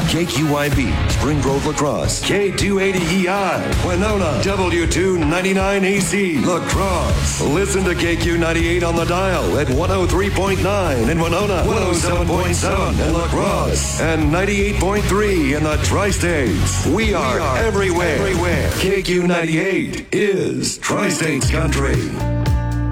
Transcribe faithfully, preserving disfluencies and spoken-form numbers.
K Q I B, Spring Grove Lacrosse, K two eighty E I, Winona, W two ninety-nine A C, Lacrosse. Listen to K Q ninety-eight on the dial at one oh three point nine in Winona, one oh seven point seven in Lacrosse, and ninety-eight point three in the Tri-States. We are, we are everywhere. everywhere. K Q ninety-eight is Tri-States Country.